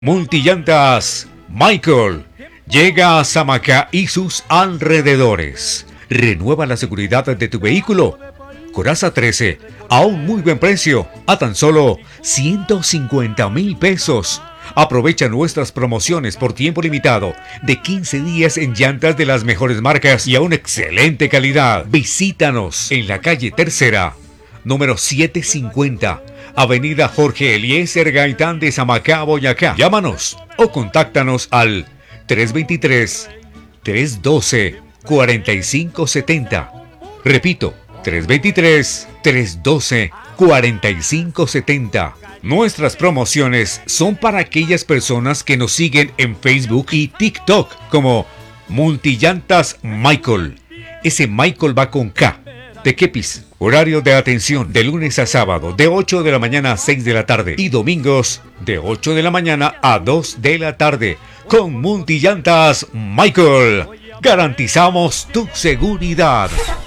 Multillantas Michael llega a Samacá y sus alrededores. Renueva la seguridad de tu vehículo. Coraza 13 a un muy buen precio, a tan solo 150,000 pesos. Aprovecha nuestras promociones por tiempo limitado de 15 días en llantas de las mejores marcas y a una excelente calidad. Visítanos en la calle Tercera, número 750, Avenida Jorge Eliezer Gaitán de Samacá, Boyacá. Llámanos o contáctanos al 323-312-4570. Repito, 323-312-4570. Nuestras promociones son para aquellas personas que nos siguen en Facebook y TikTok como Multillantas Michael. Ese Michael va con K. De Kepis. Horario de atención de lunes a sábado de 8 de la mañana a 6 de la tarde y domingos de 8 de la mañana a 2 de la tarde. Con Multillantas Michael garantizamos tu seguridad.